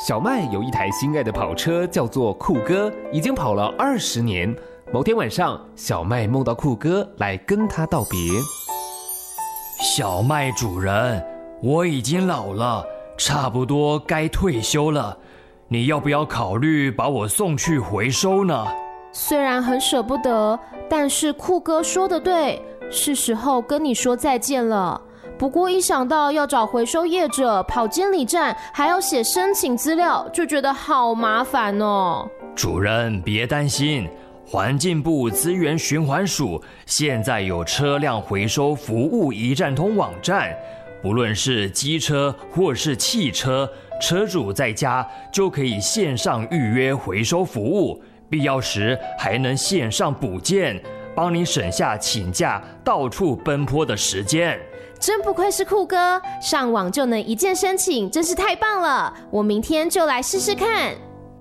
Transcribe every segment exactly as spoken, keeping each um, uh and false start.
小麦有一台心爱的跑车，叫做酷哥，已经跑了二十年。某天晚上，小麦梦到酷哥来跟他道别。 小麦主人，我已经老了，差不多该退休了，你要不要考虑把我送去回收呢？ 虽然很舍不得，但是酷哥说的对，是时候跟你说再见了。不过一想到要找回收业者、跑监理站，还要写申请资料，就觉得好麻烦哦。 主人别担心，环境部资源循环署现在有车辆回收服务一站通网站，不论是机车或是汽车，车主在家就可以线上预约回收服务，必要时还能线上补件，帮你省下请假到处奔波的时间。 真不愧是酷哥，上网就能一键申请，真是太棒了！我明天就来试试看。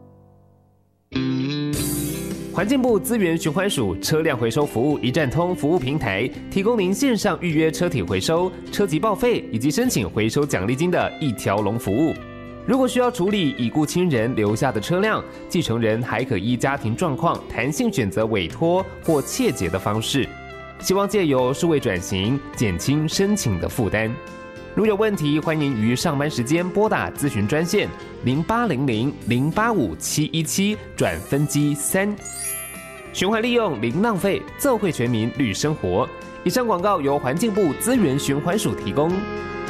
环境部资源循环署车辆回收服务一站通服务平台，提供您线上预约车体回收、车籍报废以及申请回收奖励金的一条龙服务。如果需要处理已故亲人留下的车辆，继承人还可依家庭状况弹性选择委托或切结的方式。希望借由数位转型，减轻申请的负担。如有问题，欢迎于上班时间拨打咨询专线零八零零零八五七一七转分机三。循环利用零浪费，奏会全民绿生活。以上广告由环境部资源循环署提供。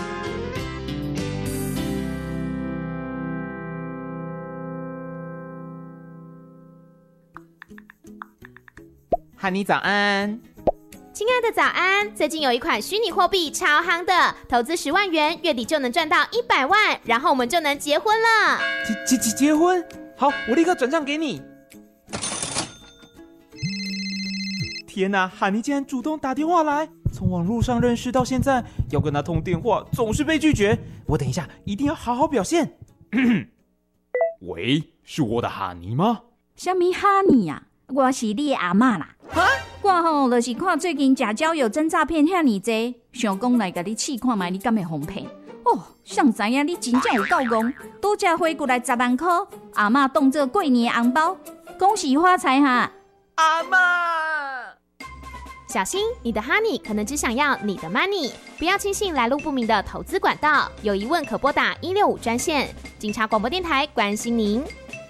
汉妮早安。 亲爱的早安，最近有一款虚拟货币超夯的，投资十万元，月底就能赚到一百万，然后我们就能结婚了。 结结结婚？好，我立刻转账给你。天哪，汉妮竟然主动打电话来，从网络上认识到现在，要跟她通电话总是被拒绝，我等一下一定要好好表现。喂，是我的汉妮吗？ 什么哈尼啊？我是你的阿嬷啦。 哈？ 我吼就是看最近假交友真诈骗遐尼济，想讲来甲你试看卖，你敢会哄骗？哦，谁知影你真正有够戆，拄则汇过来十万块，阿嬷当作过年的红包，恭喜发财哈！ 阿嬷， 小心，你的 Honey 可能只想要你的 Money， 不要轻信来路不明的投资管道，有疑问可拨打一六五专线。警察广播电台关心您。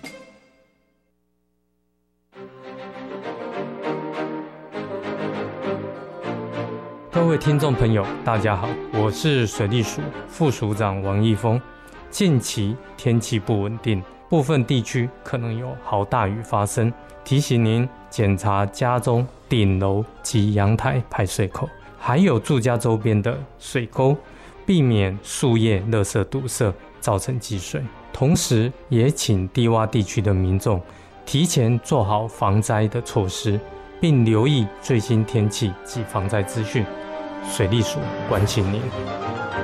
各位听众朋友，大家好，我是水利署副署长王义峰。近期天气不稳定，部分地区可能有豪大雨发生，提醒您检查家中顶楼及阳台排水口，还有住家周边的水沟，避免树叶、垃圾堵塞，造成积水。同时，也请低洼地区的民众提前做好防灾的措施，并留意最新天气及防灾资讯。水利署关心您。